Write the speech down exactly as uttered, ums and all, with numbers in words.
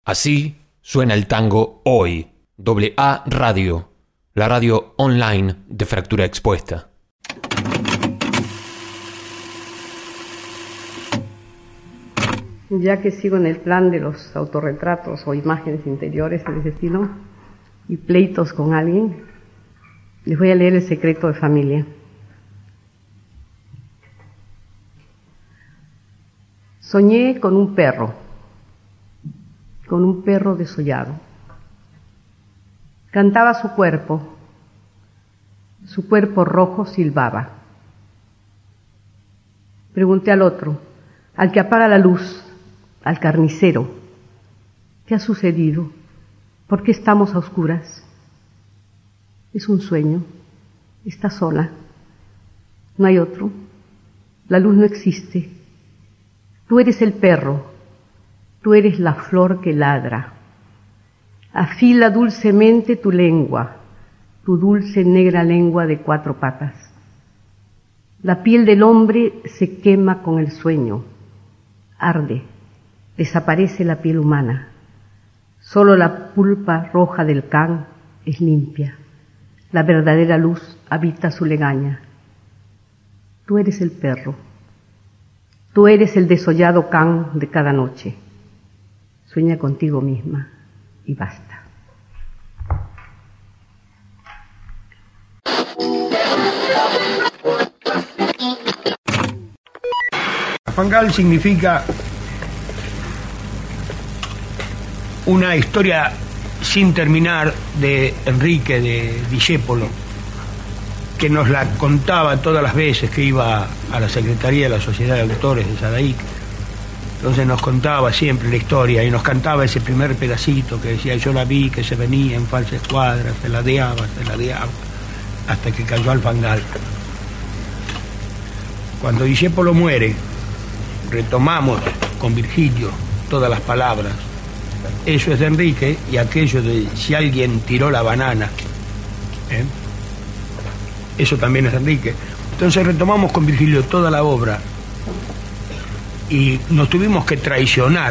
Así suena el tango hoy. Doble A Radio, la radio online de Fractura Expuesta. Ya que sigo en el plan de los autorretratos o imágenes interiores de ese estilo y pleitos con alguien, les voy a leer El secreto de familia. Soñé con un perro, con un perro desollado. Cantaba su cuerpo, su cuerpo rojo silbaba. Pregunté al otro, al que apaga la luz, al carnicero, ¿qué ha sucedido? ¿Por qué estamos a oscuras? Es un sueño, está sola, no hay otro, la luz no existe. Tú eres el perro, tú eres la flor que ladra. Afila dulcemente tu lengua, tu dulce negra lengua de cuatro patas. La piel del hombre se quema con el sueño, arde, desaparece la piel humana. Solo la pulpa roja del can es limpia. La verdadera luz habita su legaña. Tú eres el perro. Tú eres el desollado can de cada noche. Sueña contigo misma y basta. Fangal significa una historia sin terminar de Enrique de Discépolo, que nos la contaba todas las veces que iba a la Secretaría de la Sociedad de Autores de Sadaic. Entonces nos contaba siempre la historia y nos cantaba ese primer pedacito que decía: yo la vi que se venía en falsa escuadra, se ladeaba, se ladeaba, hasta que cayó al fangal. Cuando Discépolo muere, retomamos con Virgilio todas las palabras. Eso es de Enrique, y aquello de si alguien tiró la banana, ¿eh? Eso también es de Enrique. Entonces retomamos con Virgilio toda la obra y nos tuvimos que traicionar